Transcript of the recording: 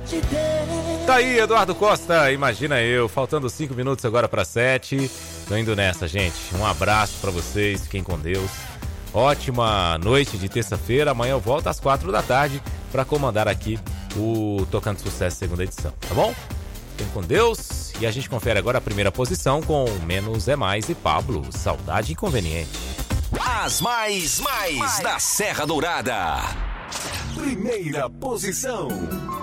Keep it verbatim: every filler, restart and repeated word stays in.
Tá aí, Eduardo Costa, imagina eu, faltando cinco minutos agora para sete. Tô indo nessa, gente. Um abraço para vocês, fiquem com Deus. Ótima noite de terça-feira. Amanhã eu volto às quatro da tarde para comandar aqui o Tocando Sucesso segunda edição, tá bom? Fiquem com Deus. E a gente confere agora a primeira posição com Menos é Mais e Pablo, Saudade Inconveniente. As mais, mais, mais da Serra Dourada. Primeira posição.